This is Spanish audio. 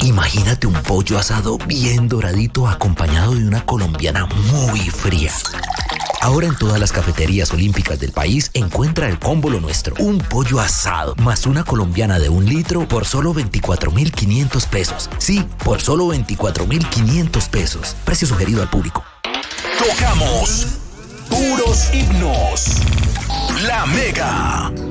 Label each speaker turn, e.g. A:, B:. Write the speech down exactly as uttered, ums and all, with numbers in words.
A: Imagínate un pollo asado bien doradito acompañado de una colombiana muy fría. Ahora en todas las cafeterías olímpicas del país encuentra el combo Lo Nuestro. Un pollo asado más una colombiana de un litro por solo veinticuatro mil quinientos pesos. Sí, por solo veinticuatro mil quinientos pesos. Precio sugerido al público.
B: Tocamos puros himnos. La Mega.